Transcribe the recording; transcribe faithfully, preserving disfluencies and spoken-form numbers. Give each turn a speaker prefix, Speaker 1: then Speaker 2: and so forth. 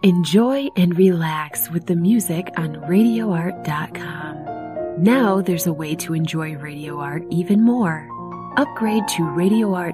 Speaker 1: Enjoy and relax with the music on radio art dot com. Now there's a way to enjoy Radio Art even more. Upgrade to radio art